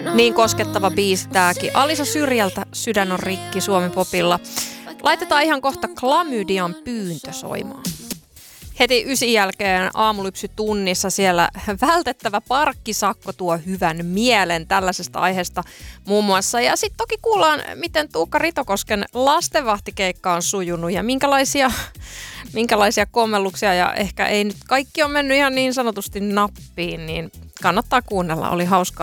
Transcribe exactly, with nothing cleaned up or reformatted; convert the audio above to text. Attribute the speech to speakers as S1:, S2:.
S1: Niin koskettava biisi tääkin. Alisa Syrjältä Sydän on rikki Suomi-popilla. Laitetaan ihan kohta Klamydian pyyntö soimaan. Heti ysin jälkeen aamulypsytunnissa siellä vältettävä parkkisakko tuo hyvän mielen tällaisesta aiheesta muun muassa. Ja sitten toki kuullaan, miten Tuukka Ritokosken lastenvahtikeikka on sujunut ja minkälaisia, minkälaisia kommelluksia. Ja ehkä ei nyt kaikki on mennyt ihan niin sanotusti nappiin, niin kannattaa kuunnella. Oli hauskaa.